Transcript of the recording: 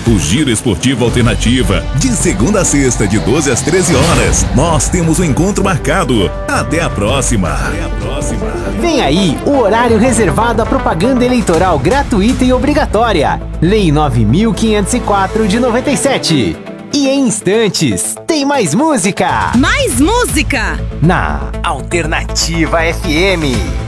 o Giro Esportivo Alternativa. De segunda a sexta, de 12 às 13 horas. Nós temos um encontro marcado. Até a próxima. Vem aí o horário reservado à propaganda eleitoral gratuita e obrigatória. Lei 9.504 de 97. E em instantes, tem mais música! Mais música! Na Alternativa FM.